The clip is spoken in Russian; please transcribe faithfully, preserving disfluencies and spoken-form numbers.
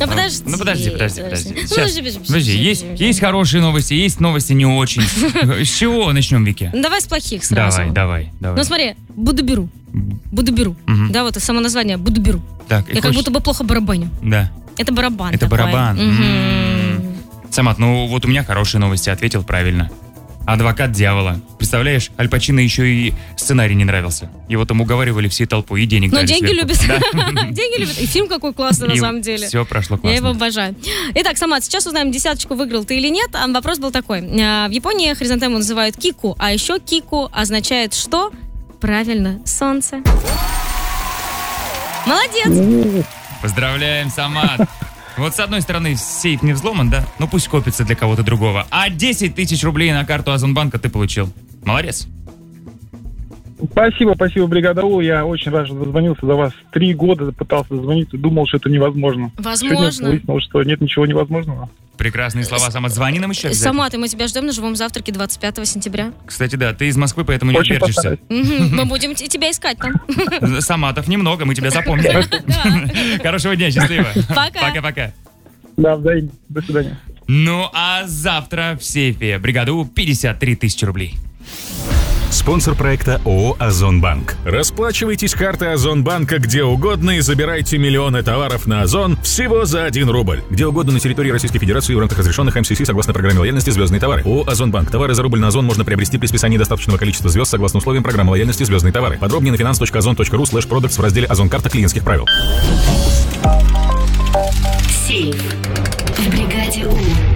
Ну подожди. Ну подожди, подожди, подожди. Ну, Сейчас. подожди, подожди, Подожди, есть, подожди. есть хорошие новости, есть новости не очень. С чего начнем, Вики? Ну, давай с плохих сразу. Давай, давай, давай. Ну смотри, буду беру. Буду беру. Мгм. Да, вот и само название буду беру. Так, и Я как хочешь- будто бы плохо барабаню. Да. Это барабан. Это такой. барабан. Мгм. М. Самат, ну вот у меня хорошие новости, ответил правильно. Адвокат дьявола. Представляешь, Аль Пачино еще и сценарий не нравился. Его там уговаривали всей толпой, и денег Но дали деньги сверху. любят. Да. Деньги любят. И фильм какой классный на И самом деле. Все прошло Я его классно. обожаю. Итак, Самат, сейчас узнаем, десяточку выиграл ты или нет. А вопрос был такой. А, В Японии хризантему называют кику, а еще кику означает что? Правильно, солнце. Молодец. Поздравляем, Самат. Вот с одной стороны сейф не взломан, да? Ну пусть копится для кого-то другого. А десять тысяч рублей на карту Озонбанка ты получил. Молодец. Спасибо, спасибо, бригада У. Я очень рад, что дозвонился до вас. Три года пытался дозвониться, думал, что это невозможно. Возможно. Сегодня выяснилось, что нет ничего невозможного. Прекрасные слова, Самат. Звони нам еще обязательно. Самат, и мы тебя ждем на живом завтраке двадцать пятого сентября. Кстати, да, ты из Москвы, поэтому не Очень отвертишься. Мгм. Мы будем т- тебя искать там. Саматов немного, мы тебя запомнили. Хорошего дня, счастливо. Пока. Пока-пока. Да, взаимно. До свидания. Ну а завтра в сейфе бригада У пятьдесят три тысячи рублей. Спонсор проекта ООО «Озонбанк». Расплачивайтесь картой Озонбанка где угодно и забирайте миллионы товаров на Озон всего за один рубль. Где угодно на территории Российской Федерации в рамках разрешенных эм си си согласно программе лояльности «Звездные товары». ООО «Озонбанк». Товары за рубль на Озон можно приобрести при списании достаточного количества звезд согласно условиям программы лояльности «Звездные товары». Подробнее на finance точка озон точка ру слэш продактс в разделе «Озон карта клиентских правил». Сейф в бригаде.